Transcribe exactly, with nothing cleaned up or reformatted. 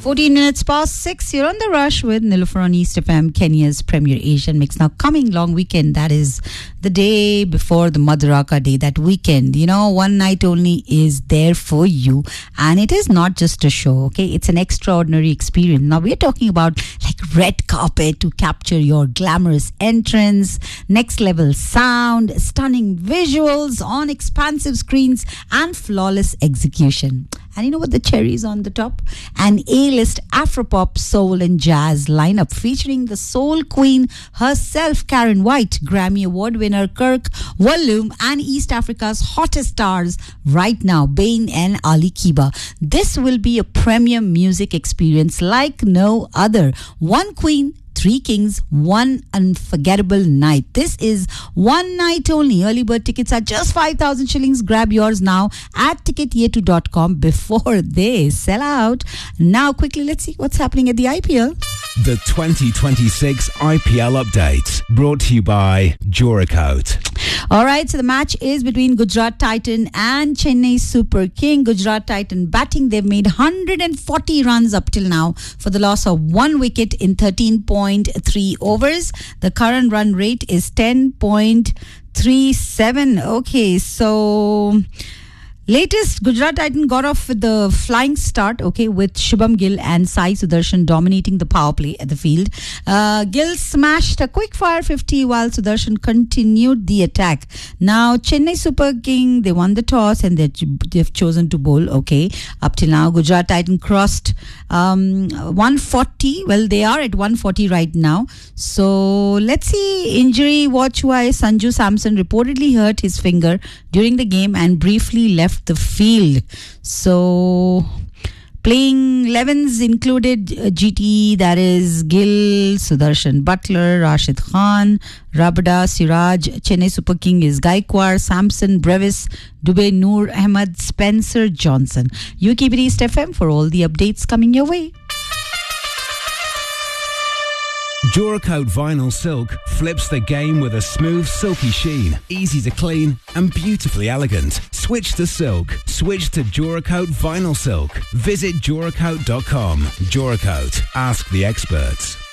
fourteen minutes past six. You're on the rush with Nilofer on East F M, Kenya's premier Asian mix. Now, coming long weekend, that is the day before the Madaraka Day, that weekend, you know, one night only is there for you. And it is not just a show, okay? It's an extraordinary experience. Now, we're talking about like red carpet to capture your glamorous entrance, next level sound, stunning visuals on expansive screens, and flawless execution. And you know what the cherry is on the top? An A-list Afropop, soul and jazz lineup featuring the soul queen herself, Karen White, Grammy Award winner Kirk Whalum, and East Africa's hottest stars right now, Bain and Ali Kiba. This will be a premium music experience like no other. One queen, three kings, one unforgettable night. This is one night only. Early bird tickets are just five thousand shillings. Grab yours now at ticket yetu dot com before they sell out. Now, quickly, let's see what's happening at the I P L. The twenty twenty-six I P L update brought to you by Joracoat. All right, so the match is between Gujarat Titan and Chennai Super King. Gujarat Titan batting, they've made one hundred forty runs up till now for the loss of one wicket in thirteen point three overs. The current run rate is ten point three seven. Okay, so latest, Gujarat Titan got off with the flying start, okay, with Shubham Gill and Sai Sudarshan dominating the power play at the field. Uh, Gill smashed a quick fire fifty while Sudarshan continued the attack. Now, Chennai Super King, they won the toss and they've chosen to bowl, okay. Up till now, Gujarat Titan crossed um, one forty. Well, they are at one forty right now. So, let's see, injury watch-wise, Sanju Samson reportedly hurt his finger during the game and briefly left the field. So, playing elevens included uh, G T, that is Gill, Sudarshan Butler, Rashid Khan, Rabada, Siraj. Chennai Super King is Gaikwad, Samson, Brevis, Dubey, Noor Ahmed, Spencer Johnson. You keep it East F M for all the updates coming your way. Joracoat Vinyl Silk flips the game with a smooth, silky sheen, easy to clean and beautifully elegant. Switch to silk. Switch to Joracoat Vinyl Silk. Visit joracoat dot com. Joracoat. Ask the experts.